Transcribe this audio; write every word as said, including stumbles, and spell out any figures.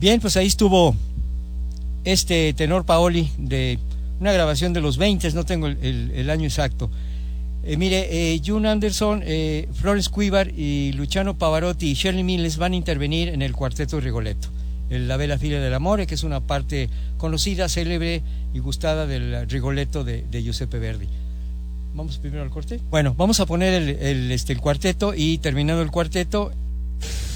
Bien, pues ahí estuvo este tenor Paoli, de una grabación de los veinte, no tengo el, el, el año exacto. Eh, mire, eh, June Anderson, eh, Florence Quivar y Luciano Pavarotti y Shirley Miles van a intervenir en el cuarteto Rigoletto, el La Bella Figlia dell'amore, que es una parte conocida, célebre y gustada del Rigoletto de, de Giuseppe Verdi. Vamos primero al corte. Bueno, vamos a poner el, el, este, el cuarteto, y terminando el cuarteto